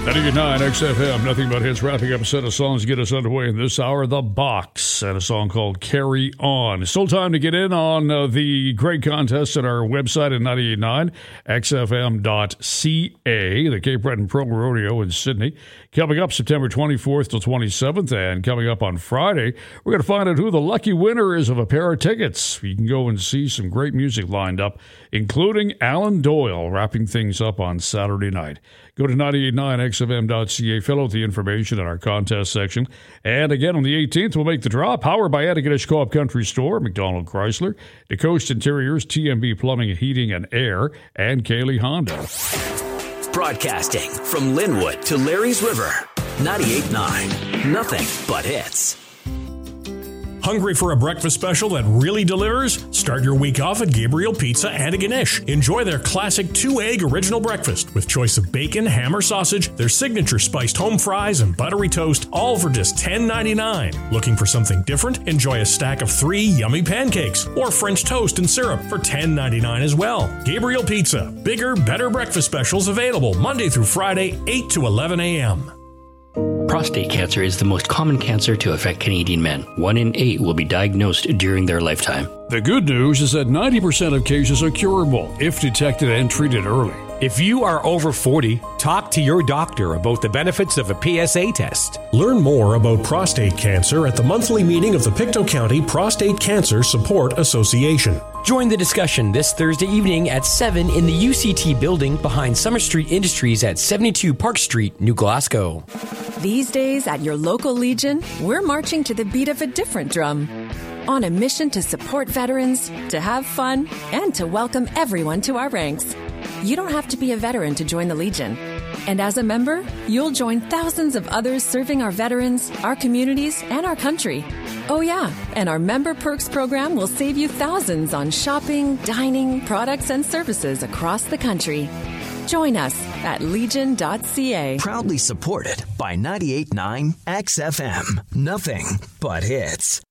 98.9 XFM, nothing but hits, wrapping up a set of songs to get us underway in this hour. The Box and a song called Carry On. Still time to get in on the great contest at our website at 98.9xfm.ca, the Cape Breton Pro Rodeo in Sydney. Coming up September 24th to 27th, and coming up on Friday, we're going to find out who the lucky winner is of a pair of tickets. You can go and see some great music lined up, including Alan Doyle wrapping things up on Saturday night. Go to 98.9xfm.ca, fill out the information in our contest section. And again, on the 18th, we'll make the draw, powered by Antigonish Co-op Country Store, McDonald Chrysler, DeCoast Interiors, TMB Plumbing, Heating and Air, and Kaylee Honda. Broadcasting from Linwood to Larry's River, 98.9, nothing but hits. Hungry for a breakfast special that really delivers? Start your week off at Gabriel Pizza Antigonish. Enjoy their classic 2-egg original breakfast with choice of bacon, ham, or sausage, their signature spiced home fries, and buttery toast, all for just $10.99. Looking for something different? Enjoy a stack of 3 yummy pancakes or French toast and syrup for $10.99 as well. Gabriel Pizza. Bigger, better breakfast specials available Monday through Friday, 8 to 11 a.m. Prostate cancer is the most common cancer to affect Canadian men. 1 in 8 will be diagnosed during their lifetime. The good news is that 90% of cases are curable if detected and treated early. If you are over 40, talk to your doctor about the benefits of a PSA test. Learn more about prostate cancer at the monthly meeting of the Pictou County Prostate Cancer Support Association. Join the discussion this Thursday evening at 7 in the UCT building behind Summer Street Industries at 72 Park Street, New Glasgow. These days at your local Legion, we're marching to the beat of a different drum. On a mission to support veterans, to have fun, and to welcome everyone to our ranks. You don't have to be a veteran to join the Legion. And as a member, you'll join thousands of others serving our veterans, our communities, and our country. Oh yeah, and our Member Perks program will save you thousands on shopping, dining, products, and services across the country. Join us at legion.ca. Proudly supported by 98.9 XFM. Nothing but hits.